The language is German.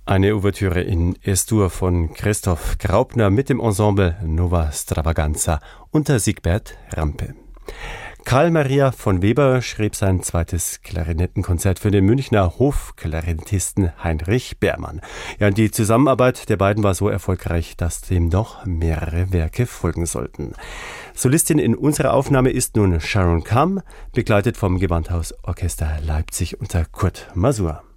Eine Ouvertüre in Es-Dur von Christoph Graupner mit dem Ensemble Nova Stravaganza unter Siegbert Rampe. Karl Maria von Weber schrieb sein zweites Klarinettenkonzert für den Münchner Hofklarinettisten Heinrich Beermann. Ja, die Zusammenarbeit der beiden war so erfolgreich, dass dem noch mehrere Werke folgen sollten. Solistin in unserer Aufnahme ist nun Sharon Kamm, begleitet vom Gewandhausorchester Leipzig unter Kurt Masur.